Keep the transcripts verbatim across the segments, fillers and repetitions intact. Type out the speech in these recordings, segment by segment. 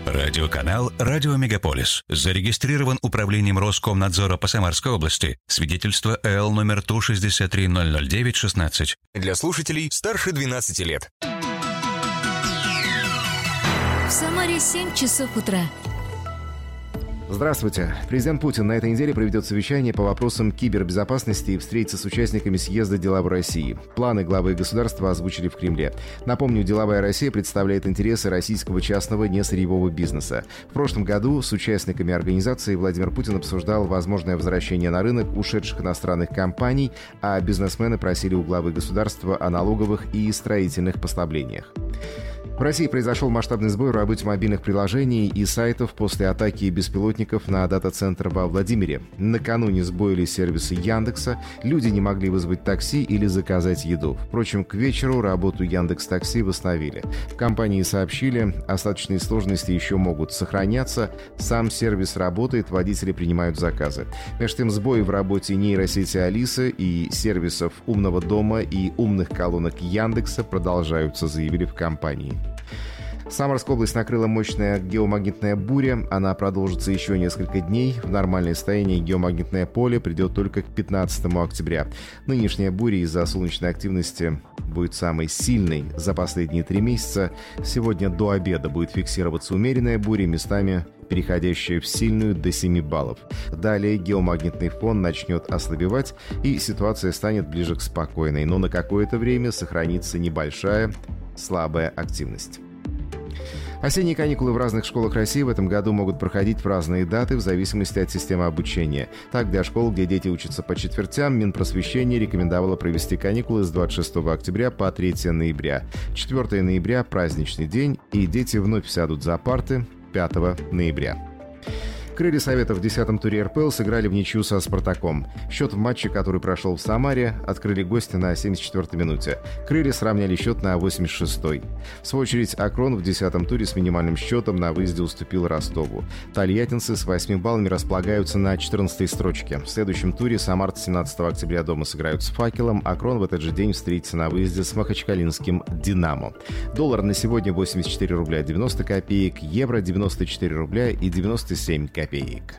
Радиоканал «Радио Мегаполис». Зарегистрирован управлением Роскомнадзора по Самарской области. Свидетельство эл номер Ту шестьдесят три ноль ноль девять шестнадцать. Для слушателей старше двенадцати лет. В Самаре семь часов утра. Здравствуйте. Президент Путин на этой неделе проведет совещание по вопросам кибербезопасности и встретится с участниками съезда «Деловой России». Планы главы государства озвучили в Кремле. Напомню, «Деловая Россия» представляет интересы российского частного несырьевого бизнеса. В прошлом году с участниками организации Владимир Путин обсуждал возможное возвращение на рынок ушедших иностранных компаний, а бизнесмены просили у главы государства о налоговых и строительных послаблениях. В России произошел масштабный сбой в работе мобильных приложений и сайтов после атаки беспилотников на дата-центр во Владимире. Накануне сбоили сервисы Яндекса, люди не могли вызвать такси или заказать еду. Впрочем, к вечеру работу Яндекс.Такси восстановили. В компании сообщили, остаточные сложности еще могут сохраняться, сам сервис работает, водители принимают заказы. Между тем, сбои в работе нейросети Алисы и сервисов умного дома и умных колонок Яндекса продолжаются, заявили в компании. Самарскую область накрыла мощная геомагнитная буря. Она продолжится еще несколько дней. В нормальное состояние геомагнитное поле придет только к пятнадцатому октября. Нынешняя буря из-за солнечной активности будет самой сильной за последние три месяца. Сегодня до обеда будет фиксироваться умеренная буря, местами переходящая в сильную до семи баллов. Далее геомагнитный фон начнет ослабевать, и ситуация станет ближе к спокойной. Но на какое-то время сохранится небольшая слабая активность. Осенние каникулы в разных школах России в этом году могут проходить в разные даты в зависимости от системы обучения. Так, для школ, где дети учатся по четвертям, Минпросвещение рекомендовало провести каникулы с двадцать шестого октября по третьего ноября. четвёртого ноября – праздничный день, и дети вновь сядут за парты пятого ноября. Крылья Советов в десятом туре эр пэ эл сыграли в ничью со «Спартаком». Счет в матче, который прошел в Самаре, открыли гости на семьдесят четвёртой минуте. Крылья сравняли счет на восемьдесят шестой. В свою очередь, «Акрон» в десятом туре с минимальным счетом на выезде уступил Ростову. Тольяттинцы с восьми баллами располагаются на четырнадцатой строчке. В следующем туре самарцы семнадцатого октября дома сыграют с «Факелом», «Акрон» в этот же день встретится на выезде с махачкалинским «Динамо». Доллар на сегодня восемьдесят четыре рубля девяносто копеек, евро девяносто четыре рубля и девяносто семь копеек.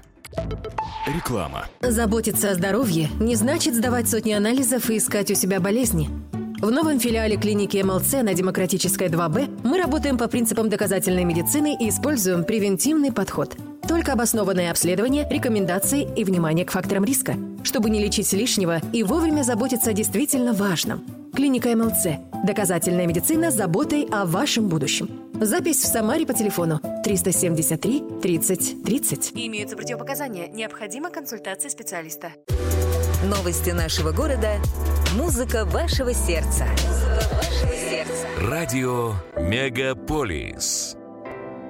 Реклама. Заботиться о здоровье не значит сдавать сотни анализов и искать у себя болезни. В новом филиале клиники эм эл цэ на Демократической два бэ мы работаем по принципам доказательной медицины и используем превентивный подход. Только обоснованное обследование, рекомендации и внимание к факторам риска, чтобы не лечить лишнего и вовремя заботиться о действительно важном. Клиника эм эл цэ. Доказательная медицина с заботой о вашем будущем. Запись в Самаре по телефону триста семьдесят три тридцать тридцать. Имеются противопоказания. Необходима консультация специалиста. Новости нашего города. Музыка вашего сердца. Музыка вашего сердца. Радио Мегаполис.